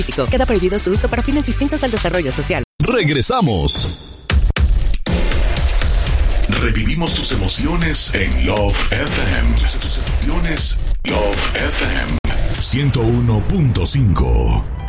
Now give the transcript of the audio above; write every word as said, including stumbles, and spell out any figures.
Queda prohibido su uso para fines distintos al desarrollo social. Regresamos. Revivimos tus emociones en Love F M. Tus emociones, Love F M. ciento uno punto cinco.